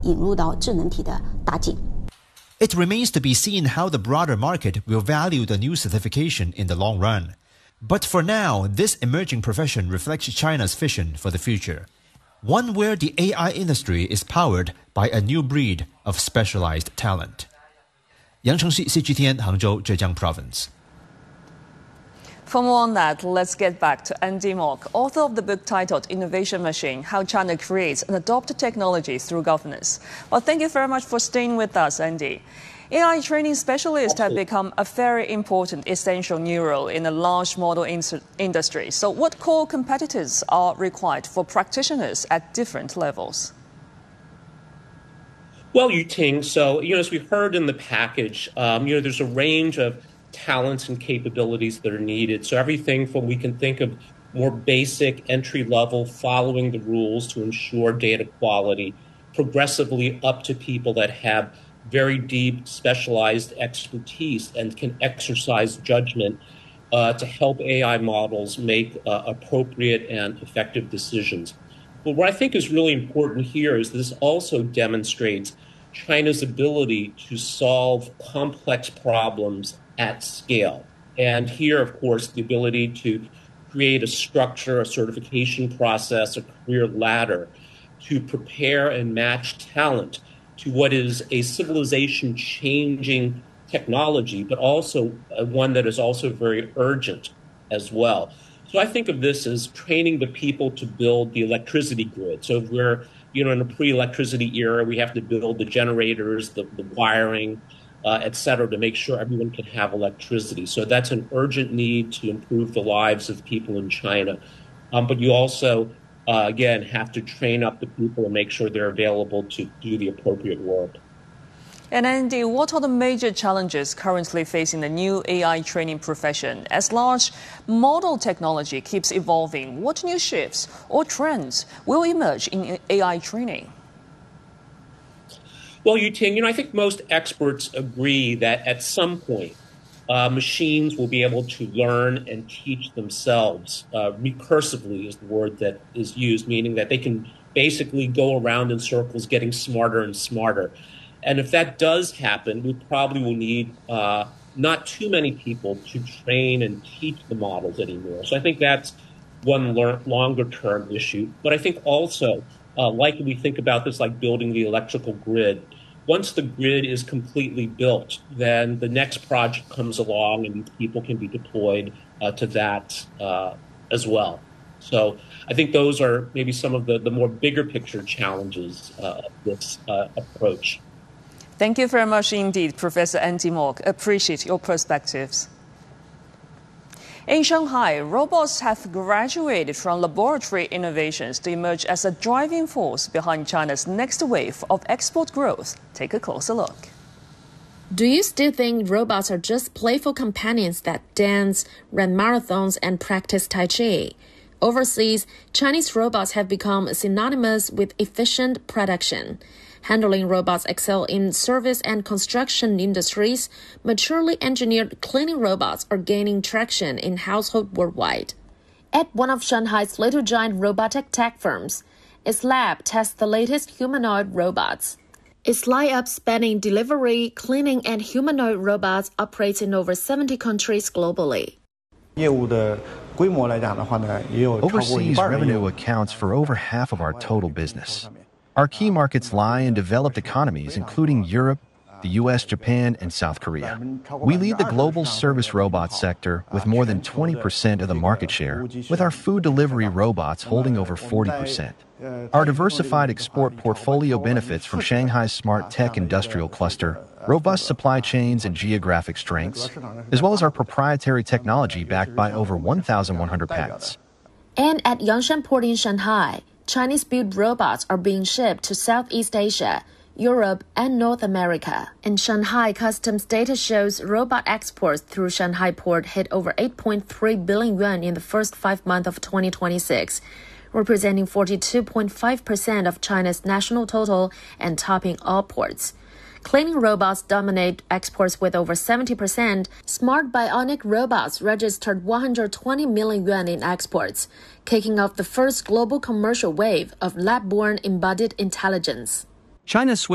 引入到智能体的大境。 It remains to be seen how the broader market will value the new certification in the long run. But for now, this emerging profession reflects China's vision for the future, one where the AI industry is powered by a new breed of specialized talent. 杨承旭 CGTN 杭州 Zhejiang Province. For more on that, let's get back to Andy Mok, author of the book titled Innovation Machine, How China Creates and Adopts Technology Through Governance. Well, thank you very much for staying with us, Andy. AI training specialists have become a very important essential new role in the large model industry. So what core competitors are required for practitioners at different levels? Well, Yuting, so, as we heard in the package, there's a range of talents and capabilities that are needed. So everything from we can think of more basic entry level, following the rules to ensure data quality, progressively up to people that have very deep specialized expertise and can exercise judgment to help AI models make appropriate and effective decisions. But what I think is really important here is this also demonstrates China's ability to solve complex problems at scale. And here, of course, the ability to create a structure, a certification process, a career ladder to prepare and match talent to what is a civilization-changing technology, but also one that is also very urgent as well. So I think of this as training the people to build the electricity grid. So if we're in a pre-electricity era, we have to build the generators, the wiring, et cetera, to make sure everyone can have electricity. So that's an urgent need to improve the lives of people in China. But you also again, have to train up the people and make sure they're available to do the appropriate work. And Andy, what are the major challenges currently facing the new AI training profession? As large model technology keeps evolving, what new shifts or trends will emerge in AI training? Well, Yuting, I think most experts agree that at some point, machines will be able to learn and teach themselves. Recursively is the word that is used, meaning that they can basically go around in circles getting smarter and smarter. And if that does happen, we probably will need not too many people to train and teach the models anymore. So I think that's one longer-term issue. But I think also, like we think about this like building the electrical grid, once the grid is completely built, then the next project comes along and people can be deployed to that as well. So I think those are maybe some of the more bigger picture challenges of this approach. Thank you very much indeed, Professor Andy Mok. Appreciate your perspectives. In Shanghai, robots have graduated from laboratory innovations to emerge as a driving force behind China's next wave of export growth. Take a closer look. Do you still think robots are just playful companions that dance, run marathons, and practice Tai Chi? Overseas, Chinese robots have become synonymous with efficient production. Handling robots excel in service and construction industries. Maturely engineered cleaning robots are gaining traction in households worldwide. At one of Shanghai's little giant robotic tech firms, its lab tests the latest humanoid robots. Its lineup spanning delivery, cleaning, and humanoid robots operates in over 70 countries globally. Overseas revenue accounts for over half of our total business. Our key markets lie in developed economies, including Europe, the U.S., Japan, and South Korea. We lead the global service robot sector with more than 20% of the market share, with our food delivery robots holding over 40%. Our diversified export portfolio benefits from Shanghai's smart tech industrial cluster, robust supply chains and geographic strengths, as well as our proprietary technology backed by over 1,100 patents. And at Yangshan Port in Shanghai, Chinese-built robots are being shipped to Southeast Asia, Europe, and North America. And Shanghai Customs data shows robot exports through Shanghai Port hit over 8.3 billion yuan in the first 5 months of 2026, representing 42.5% of China's national total and topping all ports. Cleaning robots dominate exports with over 70%. Smart bionic robots registered 120 million yuan in exports, kicking off the first global commercial wave of lab-borne embodied intelligence. China switched